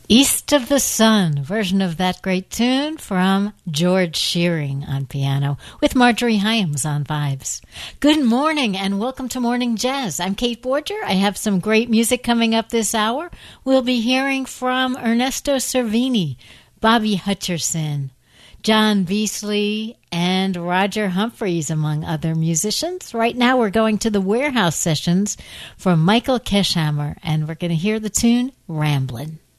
East of the Sun, version of that great tune from George Shearing on piano with Marjorie Hyams on vibes. Good morning and welcome to Morning Jazz. I'm Kate Borger. I have some great music coming up this hour. We'll be hearing from Ernesto Cervini, Bobby Hutcherson, John Beasley, and Roger Humphreys, among other musicians. Right now we're going to the Warehouse Sessions from Michael Keshammer, and we're going to hear the tune Ramblin'.